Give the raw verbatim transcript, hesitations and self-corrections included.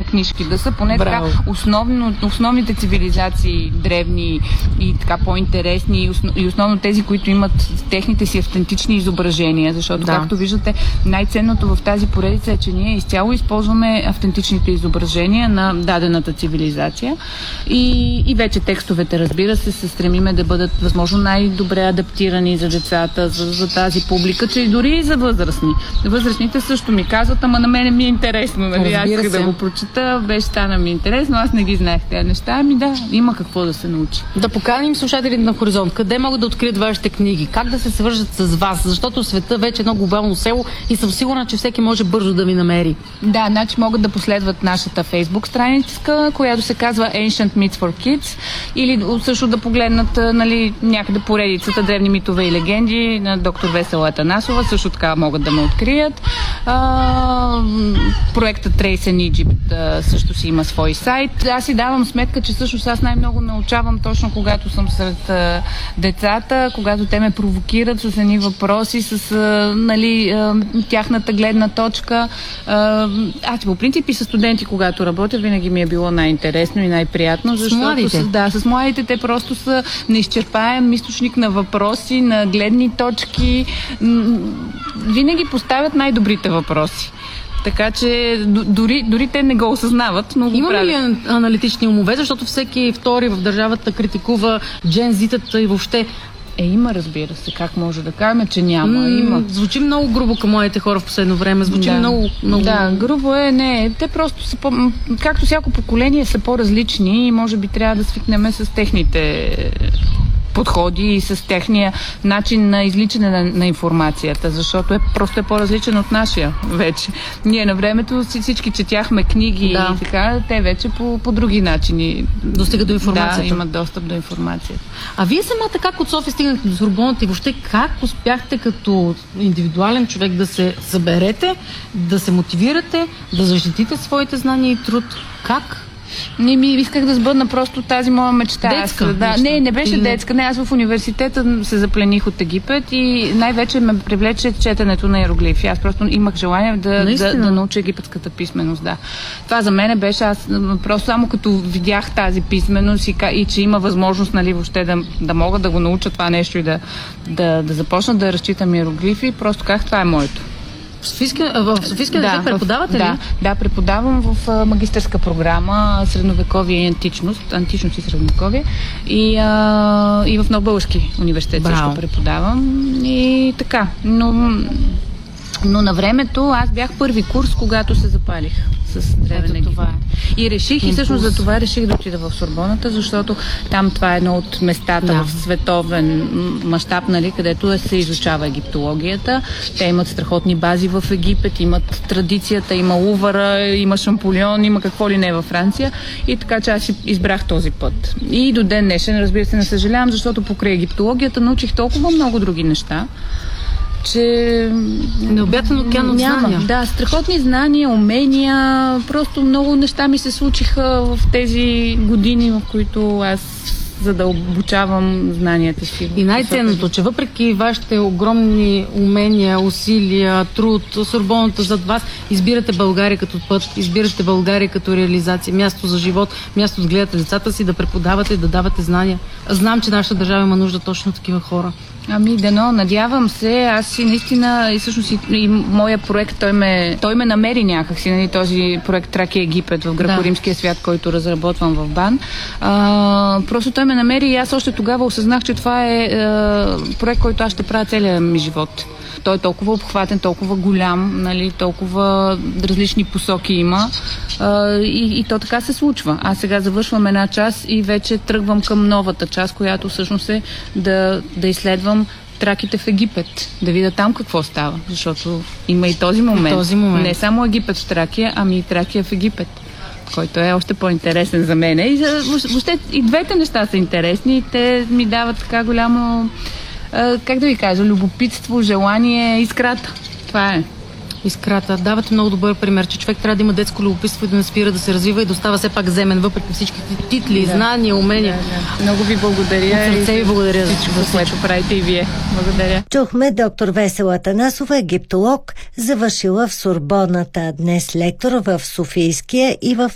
книжки, да са поне така основно, основните цивилизации, древни и така по-интересни и, основ, и основно тези, които имат техните си автентични изображения, защото да. Както виждате, най-ценното в тази поредица е, че ние изцяло използваме автентичните изображения на дадената цивилизация и, и вече текстовете, разбира се, се стремиме да бъдат възможно най-добре адаптирани за децата, за, за тази публика, че и дори и за възрастни. Възрастните също ми казват, ама на мене ми е интересно, нали? Аз исках да го прочета, беше стана ми интересно, аз не ги знаех тези неща, ами да, има какво да се научи. Да поканим слушателите на Хоризонт, къде могат да открият вашите книги, как да се свържат с вас, защото света вече е едно глобално село и съм сигурна, че всеки може бързо да ви намери. Да, значи могат да последват нашата фейсбук страница, която се казва Ancient Myths for Kids, или също да погледнат, нали, някъде поредицата Древни митове и легенди на доктор Весела Атанасова, също така могат да ме открият. А, проектът Trace in Egypt също си има свой сайт. Аз си давам сметка, че всъщност аз най-много научавам точно когато съм сред а, децата, когато те ме провокират с едни въпроси, с а, нали, а, тяхната гледна точка. А, аз по принцип и с студенти, когато работя, винаги ми е било най-интересно и най-приятно, защото с младите. С, да, с младите те просто са неизчерпаем източник на въпроси, на гледни точки. Винаги поставят най-добрите въпроси. Така че дори, дори те не го осъзнават, но го има правят. Има ли аналитични умове, защото всеки втори в държавата критикува джензитата и въобще? Е, има, разбира се. Как може да кажем, че няма? М- има. Звучи много грубо към младите хора в последно време. Звучи да. много, много... Да, грубо е, не. Те просто са по... Както всяко поколение са по-различни и може би трябва да свикнем с техните подходи и с техния начин на изличане на, на информацията, защото е просто е по-различен от нашия вече. Ние на времето всички четяхме книги да. И така, те вече по, по други начини достигат до информацията. Да, имат достъп до информацията. А вие самата как от София стигнахте до Сорбоната и въобще как успяхте като индивидуален човек да се съберете, да се мотивирате, да защитите своите знания и труд? Как? Не ми исках да сбъдна просто тази моя мечта. Детска? Аз, да, не, не беше Или детска. Не, аз в университета се заплених от Египет и най-вече ме привлече четенето на иероглифи. Аз просто имах желание да, да, да науча египетската писменост. Да. Това за мен беше, аз просто само като видях тази писменост и, и че има възможност, нали, въобще да, да мога да го науча това нещо и да, да, да започна да разчитам иероглифи, просто как това е моето. В Софийския, в Софийския да, преподавате ли? Да, да, преподавам в магистърска програма Средновековие и античност, античност и средновековие и, а, и в Нов български университет Браво. Също преподавам и така, но но на времето аз бях първи курс, когато се запалих с древен Египет. И реших, и всъщност за това реших да отида в Сорбоната, защото там това е едно от местата да. В световен мащаб, нали, където е, се изучава египтологията. Те имат страхотни бази в Египет, имат традицията, има Лувъра, има Шамполион, има какво ли не във Франция. И така че аз избрах този път. И до ден днешен, разбира се, не съжалявам, защото покрай египтологията научих толкова много други неща, че необятен океан от знания. Да, страхотни знания, умения, просто много неща ми се случиха в тези години, в които аз за да обучавам знанията си. И най-ценното, че въпреки вашите огромни умения, усилия, труд, Сорбоната зад вас, избирате България като път, избирате България като реализация, място за живот, място да гледате децата си, да преподавате, да давате знания. Знам, че нашата държава има нужда точно такива хора. Ами, дано, надявам се. Аз си наистина, и всъщност и, и моя проект, той ме, той ме намери някакси, нали, този проект Тракия Египет в гръко-римския свят, който разработвам в БАН. А, просто той ме намери и аз още тогава осъзнах, че това е, е проект, който аз ще правя целия ми живот. Той е толкова обхватен, толкова голям, нали, толкова различни посоки има а, и, и то така се случва. Аз сега завършвам една част и вече тръгвам към новата част, която всъщност е да, да изследвам траките в Египет, да видя там какво става, защото има и този момент. този момент. Не само Египет в Тракия, ами и Тракия в Египет, който е още по-интересен за мен. И за, въобще и двете неща са интересни и те ми дават така голямо, как да ви кажа, любопитство, желание, искрата. Това е. Искрата. Давате много добър пример, че човек трябва да има детско любопитство и да не спира да се развива и да остава все пак земен, въпреки всички титли, да. Знания, умения. Да, да. Много ви благодаря. От сърце ви благодаря за всичко, което правите и вие. Благодаря. Чухме доктор Весела Атанасова, египтолог, завършила в Сорбоната, днес лектор в Софийския и в